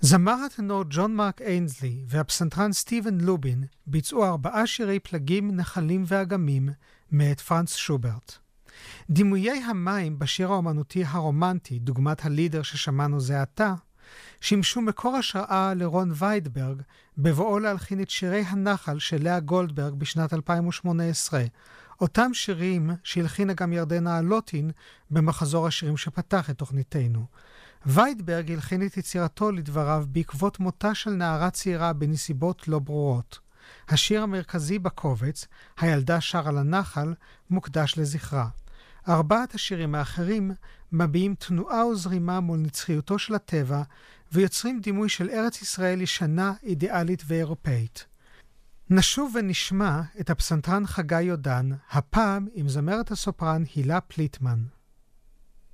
זמר הטנור ג'ון מרק איינזלי והפסנתרן סטיבן לובין ביצעו 4 שירי פלגים, נחלים ואגמים מאת פרנץ שוברט. דימויי המים בשיר האומנותי הרומנטי, דוגמת הלידר ששמענו זה עתה, שימשו מקור השראה לרון ויידברג בבואו להלחין את שירי הנחל של לאה גולדברג בשנת 2018, אותם שירים שהלחינה גם ירדנה אלוטין במחזור השירים שפתח את תוכניתנו. ויידברג הלחין את יצירתו לדבריו בעקבות מותה של נערה צעירה בנסיבות לא ברורות. השיר המרכזי בקובץ, הילדה שרה לנחל, מוקדש לזכרה. 4 השירים האחרים מביעים תנועה וזרימה מול נצחיותו של הטבע, ויוצרים דימוי של ארץ ישראל ישנה, אידיאלית ואירופאית. נשוב ונשמע את הפסנתרן חגי יודן, הפעם עם זמרת הסופרן הילה פליטמן.